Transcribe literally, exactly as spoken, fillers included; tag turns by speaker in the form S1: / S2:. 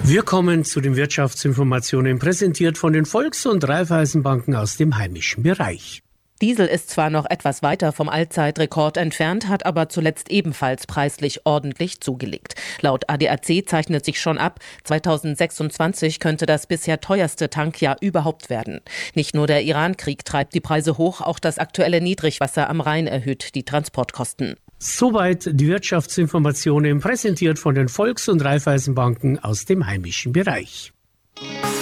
S1: Wir kommen zu den Wirtschaftsinformationen, präsentiert von den Volks- und Raiffeisenbanken aus dem heimischen Bereich.
S2: Diesel ist zwar noch etwas weiter vom Allzeitrekord entfernt, hat aber zuletzt ebenfalls preislich ordentlich zugelegt. Laut A D A C zeichnet sich schon ab, zweitausendsechsundzwanzig könnte das bisher teuerste Tankjahr überhaupt werden. Nicht nur der Iran-Krieg treibt die Preise hoch, auch das aktuelle Niedrigwasser am Rhein erhöht die Transportkosten.
S1: Soweit die Wirtschaftsinformationen, präsentiert von den Volks- und Raiffeisenbanken aus dem heimischen Bereich.